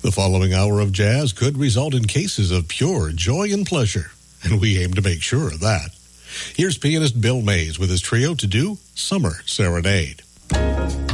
The following hour of jazz could result in cases of pure joy and pleasure, and we aim to make sure of that. Here's pianist Bill Mays with his trio to do Summer Serenade.